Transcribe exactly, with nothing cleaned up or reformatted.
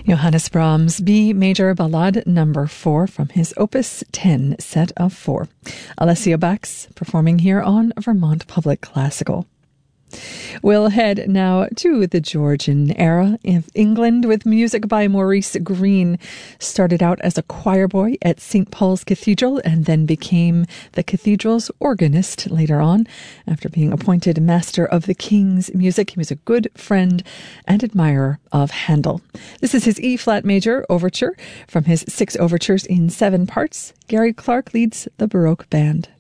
Johannes Brahms' B Major Ballade number four from his Opus ten set of four. Alessio Bax performing here on Vermont Public Classical. We'll head now to the Georgian era of England with music by Maurice Greene. Started out as a choir boy at Saint Paul's Cathedral and then became the cathedral's organist later on. After being appointed Master of the King's Music, he was a good friend and admirer of Handel. This is his E-flat major overture from his six overtures in seven parts. Gary Clark leads the Baroque band.